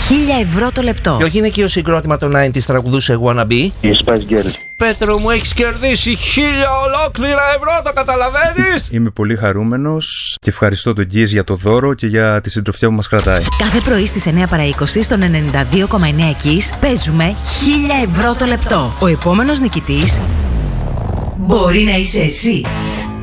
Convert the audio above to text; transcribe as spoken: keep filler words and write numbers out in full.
χίλια ευρώ το λεπτό. Ποιο γυναικείο συγκρότημα των ενενήντα τραγουδούσε Wanna Be? Η Spice Girls. Πέτρο μου, έχεις κερδίσει χίλια ολόκληρα ευρώ, το καταλαβαίνεις? Είμαι πολύ χαρούμενος και ευχαριστώ τον Γκίζ για το δώρο και για τη συντροφιά που μας κρατάει. Κάθε πρωί στις εννιά παρά είκοσι στον ενενήντα δύο κόμμα εννιά Kiss παίζουμε χίλια ευρώ το λεπτό. Ο επόμενος νικητής μπορεί να είσαι εσύ.